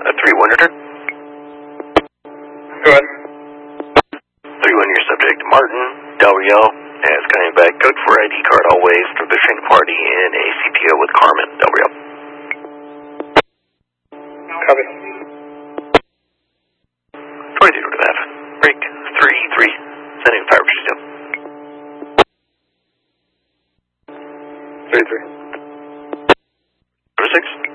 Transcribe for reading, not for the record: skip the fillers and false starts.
3-1 your turn. Go ahead. 3-1 your subject, Martin Del Rio, is coming back code for ID card always for the train party in a CPO with Carmen Del Rio. Copy. 22 to that. Break 3-3. Sending fire pursuit. 3-3. 6.